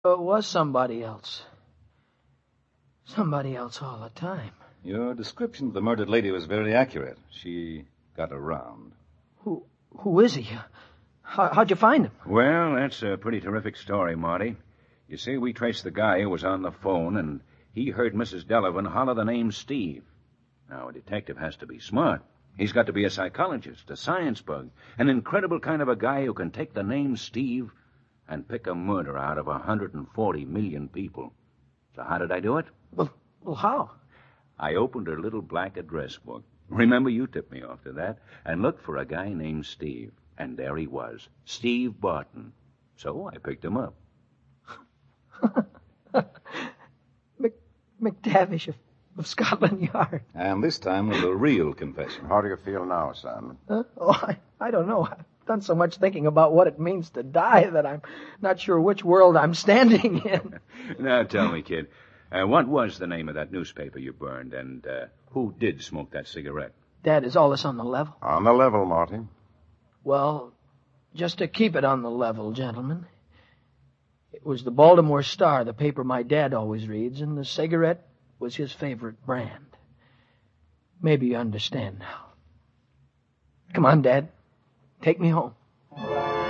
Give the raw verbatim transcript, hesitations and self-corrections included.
It was somebody else. Somebody else all the time. Your description of the murdered lady was very accurate. She got around. Who who is he? How, how'd you find him? Well, that's a pretty terrific story, Marty. You see, we traced the guy who was on the phone, and he heard Missus Delavan holler the name Steve. Now, a detective has to be smart. He's got to be a psychologist, a science bug, an incredible kind of a guy who can take the name Steve and pick a murderer out of one hundred forty million people. So how did I do it? Well, well, how? I opened her little black address book. Remember, you tipped me off to that, and looked for a guy named Steve. And there he was, Steve Barton. So I picked him up. Mc, McTavish of, of Scotland Yard. And this time with a real confession. How do you feel now, son? Huh? Oh, I, I don't know. I've done so much thinking about what it means to die that I'm not sure which world I'm standing in. Now, tell me, kid, uh, what was the name of that newspaper you burned, and uh, who did smoke that cigarette? Dad, is all this on the level? On the level, Marty. Well, just to keep it on the level, gentlemen, it was the Baltimore Star, the paper my dad always reads, and the cigarette was his favorite brand. Maybe you understand now. Come on, Dad. Take me home.